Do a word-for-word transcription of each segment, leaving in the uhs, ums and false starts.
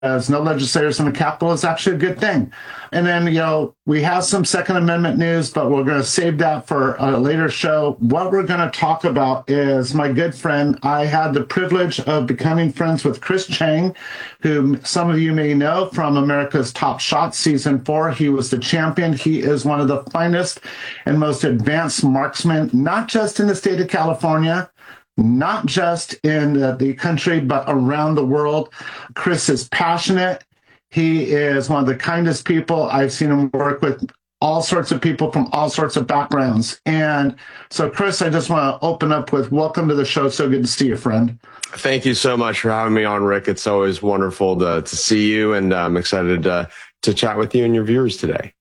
no legislators in the Capitol is actually a good thing. And then, you know, we have some Second Amendment news, but we're going to save that for a later show. What we're going to talk about is my good friend. I had the privilege of becoming friends with Chris Cheng, who some of you may know from America's Top Shot Season four. He was the champion. He is one of the finest and most advanced marksmen, not just in the state of California, not just in the, the country, but around the world. Chris is passionate. He is one of the kindest people. I've seen him work with all sorts of people from all sorts of backgrounds. And so, Chris, I just want to open up with welcome to the show. So good to see you, friend. Thank you so much for having me on, Rick. It's always wonderful to, to see you, and I'm excited to, to chat with you and your viewers today.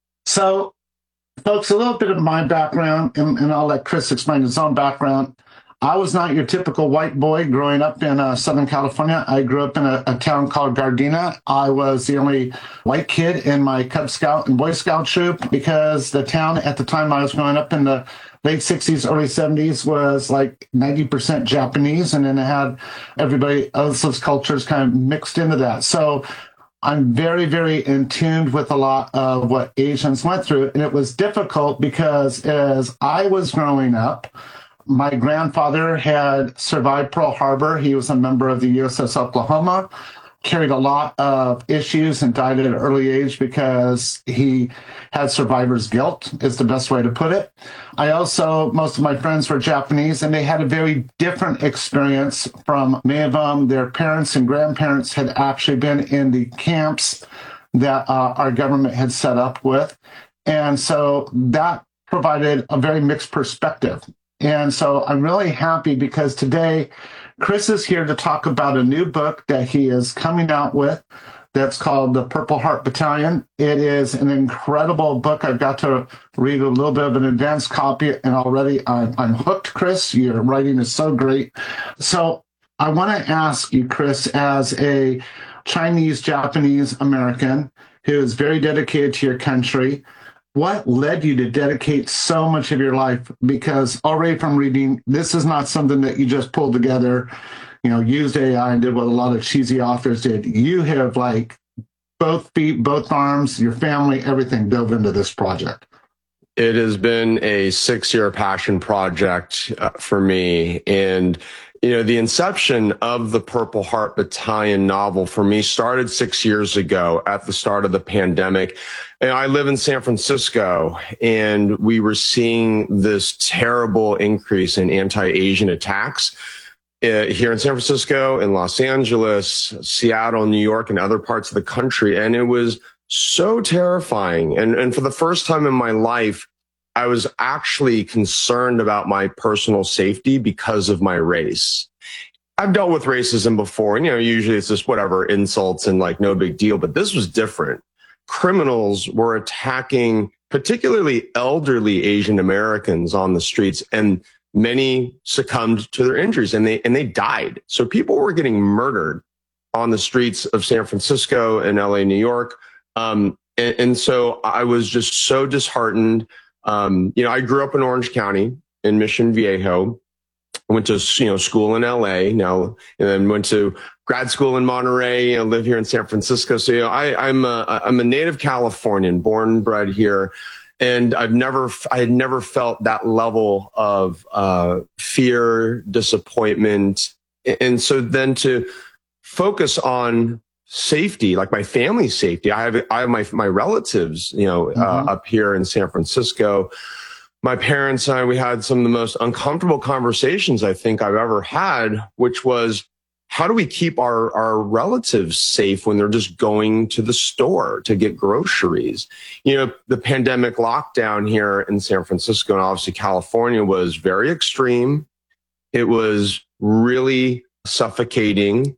So, folks, a little bit of my background, and, and I'll let Chris explain his own background. I was not your typical white boy growing up in uh, Southern California. I grew up in a, a town called Gardena. I was the only white kid in my Cub Scout and Boy Scout troop because the town at the time I was growing up in the late sixties, early seventies was like ninety percent Japanese. And then it had everybody else's cultures kind of mixed into that. So I'm very, very in tune with a lot of what Asians went through. And it was difficult because as I was growing up, my grandfather had survived Pearl Harbor. He was a member of the U S S Oklahoma, carried a lot of issues, and died at an early age because he had survivor's guilt, is the best way to put it. I also, most of my friends were Japanese, and they had a very different experience from many of them. Their parents and grandparents had actually been in the camps that uh, our government had set up with. And so that provided a very mixed perspective. And so I'm really happy because today Chris is here to talk about a new book that he is coming out with that's called The Purple Heart Battalion. It is an incredible book. I've got to read a little bit of an advanced copy, and already I'm, I'm hooked, Chris. Your writing is so great. So I want to ask you, Chris, as a Chinese, Japanese American who is very dedicated to your country, what led you to dedicate so much of your life? Because already from reading, this is not something that you just pulled together, you know, used A I and did what a lot of cheesy authors did. You have like both feet, both arms, your family, everything dove into this project. It has been a six-year passion project uh, for me. And, you know, the inception of the Purple Heart Battalion novel for me started six years ago at the start of the pandemic. And I live in San Francisco, and we were seeing this terrible increase in anti-Asian attacks uh, here in San Francisco, in Los Angeles, Seattle, New York, and other parts of the country. And it was so terrifying. And, and for the first time in my life, I was actually concerned about my personal safety because of my race. I've dealt with racism before, and, you know, usually it's just whatever, insults and like no big deal, but this was different. Criminals were attacking particularly elderly Asian Americans on the streets, and many succumbed to their injuries, and they, and they died. So people were getting murdered on the streets of San Francisco and L A, New York. Um, and, and so I was just so disheartened. Um, you know, I grew up in Orange County in Mission Viejo. I went to, you know, school in L A now, and then went to grad school in Monterey, you know, live here in San Francisco. So, you know, I, I'm a, I'm a native Californian, born and bred here. And I've never, I had never felt that level of, uh, fear, disappointment. And so then to focus on safety, like my family's safety, I have, I have my, my relatives, you know, mm-hmm. uh, up here in San Francisco. My parents and I, we had some of the most uncomfortable conversations I think I've ever had, which was, how do we keep our, our relatives safe when they're just going to the store to get groceries? You know, the pandemic lockdown here in San Francisco and obviously California was very extreme. It was really suffocating.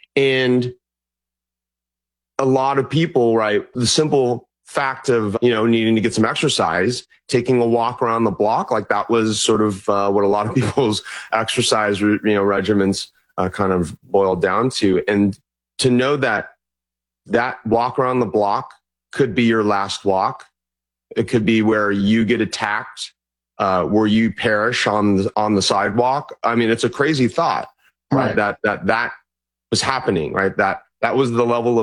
And a lot of people, right, the simple fact of, you know, needing to get some exercise, taking a walk around the block, like that was sort of uh, what a lot of people's exercise, you know, regimens uh, kind of boiled down to. And to know that that walk around the block could be your last walk. It could be where you get attacked, uh, where you perish on the, on the sidewalk. I mean, it's a crazy thought, right? right? That, that, that was happening, right? That, That was the level of